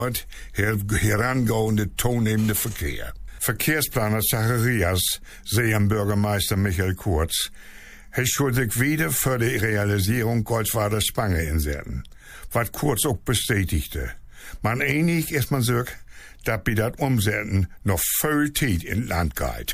herangehende toenemende Verkehr. Verkehrsplaner Zacharias zei aan Bürgermeister Michael Kurz, hij schuld zich wieder für die Realisierung Goldwader Spange inzetten, wat Kurz ook bestätigte. Man einig ist man sich, dass bei dat Umsetzen noch viel Zeit in Land geht.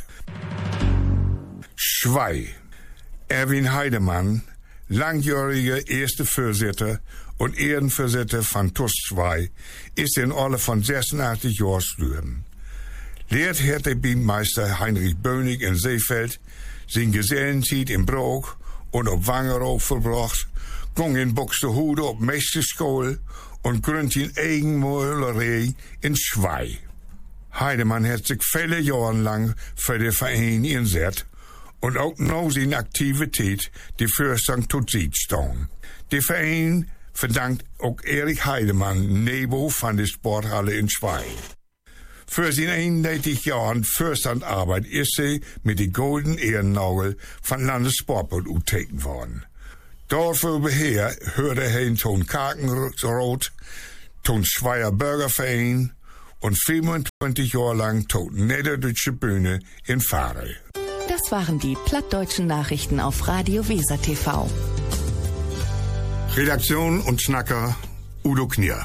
Schwei. Erwin Heidemann, langjähriger erste Vorsitter und Ehrenvorsitter von TUS Schwei, ist in Alter von 86 Jahren gestorben. Lehrt hat der Beameister Heinrich Bönig in Seefeld sein Gesellenzeit in Brook und auf Wangerooge verbracht, ging in Buxtehude op Meesterschool und gründete in Eigenmolerei in Schwei. Heidemann hat sich viele Jahre lang für den Verein eingesetzt und auch noch seine Aktivität die Fürstung tot sieht stehen. Der Verein verdankt auch Erich Heidemann Nebo von der Sporthalle in Schwei. Für seine 31 Jahren Fürstandarbeit ist sie mit dem Golden Ehrennagel von Landessportbund uteken worden. Dafür beher hörte er in Ton Karkenroth, Ton Schweier Bürgerverein und 25 Jahre lang Ton Niederdeutsche Bühne in Farel. Das waren die plattdeutschen Nachrichten auf Radio Weser TV. Redaktion und Schnacker Udo Knier.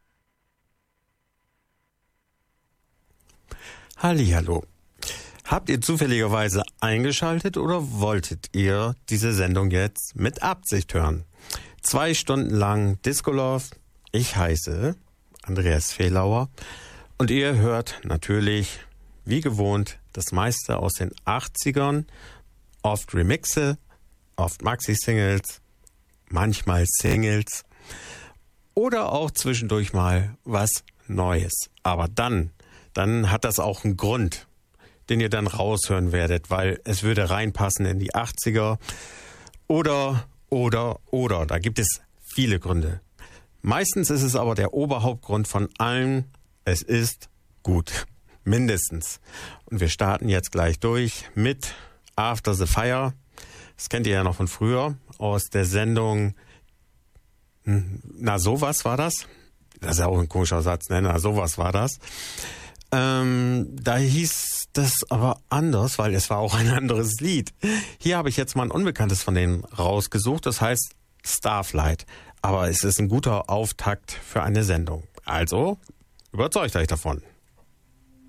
Hallihallo. Habt ihr zufälligerweise eingeschaltet oder wolltet ihr diese Sendung jetzt mit Absicht hören? 2 Stunden lang Disco Love. Ich heiße Andreas Fehlauer und ihr hört natürlich, wie gewohnt, das meiste aus den 80ern, oft Remixe, oft Maxi-Singles, manchmal Singles oder auch zwischendurch mal was Neues. Aber dann hat das auch einen Grund, den ihr dann raushören werdet, weil es würde reinpassen in die 80er oder. Da gibt es viele Gründe. Meistens ist es aber der Oberhauptgrund von allen, es ist gut. Mindestens. Und wir starten jetzt gleich durch mit After the Fire. Das kennt ihr ja noch von früher aus der Sendung Na sowas war das? Das ist ja auch ein komischer Satz, ne? Na sowas war das. Da hieß das aber anders, weil es war auch ein anderes Lied. Hier habe ich jetzt mal ein Unbekanntes von denen rausgesucht. Das heißt Starflight. Aber es ist ein guter Auftakt für eine Sendung. Also, überzeugt euch davon.